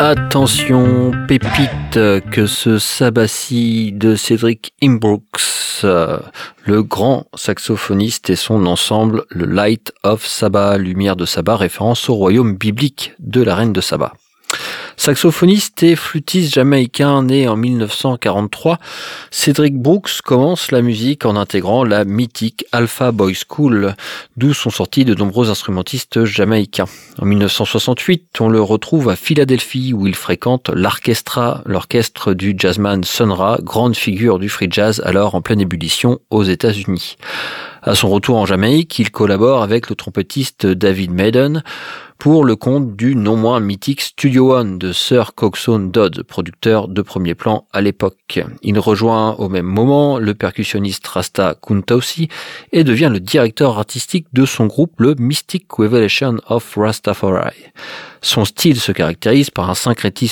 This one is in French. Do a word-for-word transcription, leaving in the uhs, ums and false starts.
Attention, pépite, que ce Sabbathie de Cedric Imbrooks, le grand saxophoniste et son ensemble, le Light of Saba, lumière de Saba, référence au royaume biblique de la reine de Saba. Saxophoniste et flûtiste jamaïcain né en mille neuf cent quarante-trois, Cedric Brooks commence la musique en intégrant la mythique Alpha Boy School, d'où sont sortis de nombreux instrumentistes jamaïcains. En mille neuf cent soixante-huit, on le retrouve à Philadelphie où il fréquente l'orchestra, l'orchestre du jazzman Sun Ra, grande figure du free jazz alors en pleine ébullition aux États-Unis. À son retour en Jamaïque, il collabore avec le trompettiste David Maiden pour le compte du non moins mythique Studio One de Sir Coxsone Dodd, producteur de premier plan à l'époque. Il rejoint au même moment le percussionniste Rasta Kuntausi et devient le directeur artistique de son groupe, le Mystic Revelation of Rastafari. Son style se caractérise par un syncrétisme